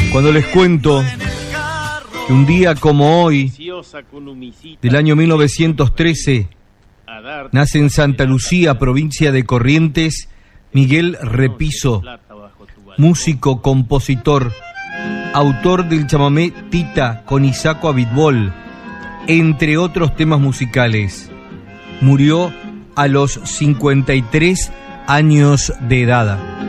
Cuando les cuento que un día como hoy, del año 1913, nace en Santa Lucía, provincia de Corrientes, Miguel Repiso, músico, compositor, autor del chamamé Tita con Isaco Abitbol, entre otros temas musicales. Murió a los 53 años de edad.